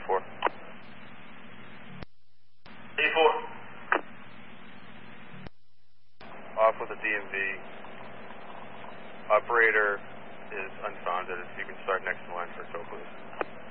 A4. A4. Off with the DMV. Operator is unfounded. If you can start next in line for tow, please.